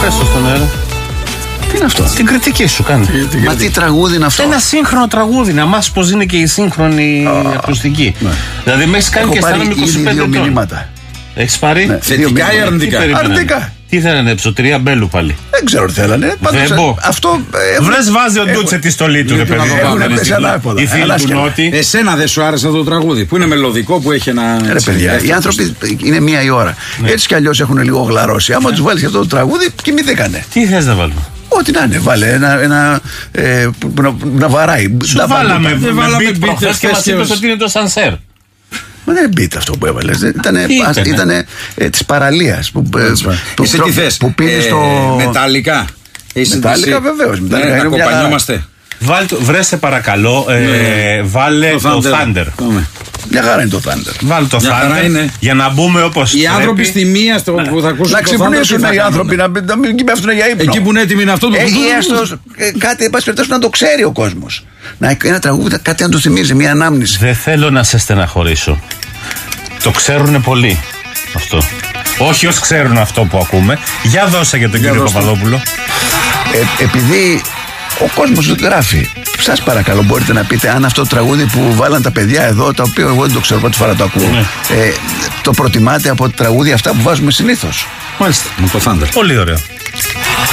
πες το στον αέρα. Τι είναι αυτό? Την κριτική σου κάνει. Μα τι τραγούδι είναι αυτό? Ένα σύγχρονο τραγούδι. Να μάθεις πως είναι και η σύγχρονη ακουστική. Δηλαδή με έχεις κάνει και αισθάνομαι 25 δύο ετών. μηνύματα. Έχεις πάρει? Ναι, θετικά ή αρνητικά? Αρνητικά. Τι θέλανε, ψωτηρία μπέλου πάλι? Δεν ξέρω τι θέλανε. Βέμπο. Αυτό. Βρες βάζει ο Ντούτσε τη στολή του, ρε παιδί. Οι φίλοι του Νότι. Εσένα δεν σου άρεσε το τραγούδι που είναι μελωδικό, που έχει ένα. Ρε παιδιά, οι άνθρωποι είναι μία η ώρα. Έτσι κι αλλιώς έχουν λίγο γλαρώσει. Άμα τους βάλεις αυτό το τραγούδι, κοιμηθήκανε. Τι θες να βάλουμε? Ό,τι να είναι, βάλε ένα. Να βαράει. Σου βάλαμε beat προχθές και μας είπες ότι είναι το Σανσέρ. Μα δεν είναι beat αυτό που έβαλες. Ήταν της παραλίας. Είσαι τι θες? Που πίνεις το. Μεταλλικά. Μετάλλικα, βεβαίως. Να κοπανιόμαστε. Βρέσε παρακαλώ, βάλε το Thunder. Μια χαρά είναι το Thunder. Βάλε το Thunder για να μπούμε όπως οι άνθρωποι στη μία που θα ακούσουν. Να ξυπνήσουν οι άνθρωποι, να μην πέφτουν για ύπνο. Εκεί που είναι έτοιμοι είναι αυτό το κάτι, εν πάση περιπτώσει, να το ξέρει ο κόσμος. Ένα τραγούδι, κάτι να του θυμίζει, μια ανάμνηση. Δεν θέλω να σε στεναχωρήσω. Το ξέρουν πολύ αυτό. Όχι όσοι ξέρουν αυτό που ακούμε. Για δώσε για τον κύριο Παπαδόπουλο. Επειδή ο κόσμος γράφει, σας παρακαλώ, μπορείτε να πείτε αν αυτό το τραγούδι που βάλαν τα παιδιά εδώ, το οποίο εγώ δεν το ξέρω, πρώτη φορά το ακούω, το προτιμάτε από τραγούδια αυτά που βάζουμε συνήθως? Μάλιστα. Με το Thunder. Πολύ ωραίο.